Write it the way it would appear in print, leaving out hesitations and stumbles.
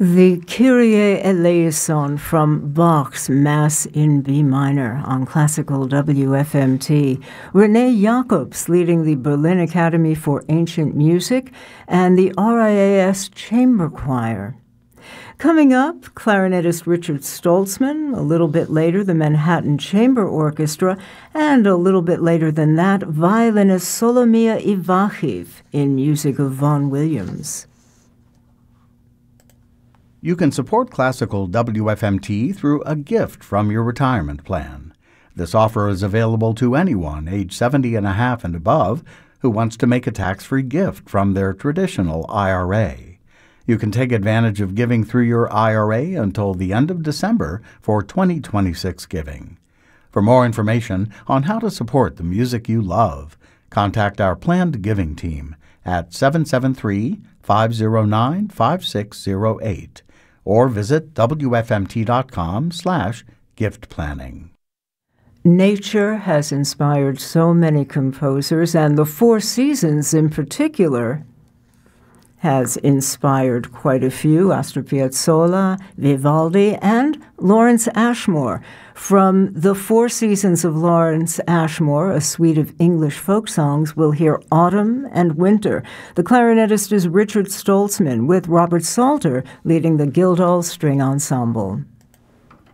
The Kyrie eleison from Bach's Mass in B minor on classical WFMT. Renee Jacobs leading the Berlin Academy for Ancient Music and the RIAS Chamber Choir. Coming up, clarinetist Richard Stoltzman, a little bit later the Manhattan Chamber Orchestra, and a little bit later than that, violinist Solomia Ivachiv in music of Vaughan Williams. You can support classical WFMT through a gift from your retirement plan. This offer is available to anyone age 70 and a half and above who wants to make a tax-free gift from their traditional IRA. You can take advantage of giving through your IRA until the end of December for 2026 giving. For more information on how to support the music you love, contact our planned giving team at 773-509-5608 or visit wfmt.com/gift planning. Nature has inspired so many composers, and the Four Seasons in particular has inspired quite a few: Astor Piazzolla, Vivaldi, and Lawrence Ashmore. From the Four Seasons of Lawrence Ashmore, a suite of English folk songs, we'll hear Autumn and Winter. The clarinetist is Richard Stoltzman, with Robert Salter leading the Guildhall String Ensemble.